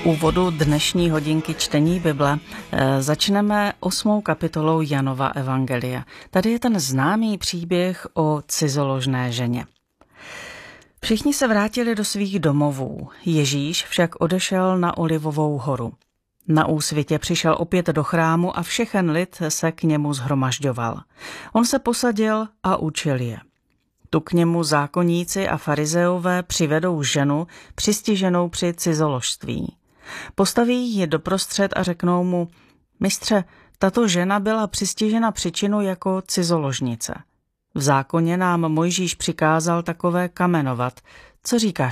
úvodu dnešní hodinky čtení Bible začneme 8. kapitolou Janova evangelia. Tady je ten známý příběh o cizoložné ženě. Všichni se vrátili do svých domovů. Ježíš však odešel na Olivovou horu. Na úsvitě přišel opět do chrámu a všechen lid se k němu shromažďoval. On se posadil a učil je. Tu k němu zákonníci a farizeové přivedou ženu přistiženou při cizoložství. Postaví ji doprostřed a řeknou mu: Mistře, tato žena byla přistižena při činu jako cizoložnice. V zákoně nám Mojžíš přikázal takové kamenovat. Co říkáš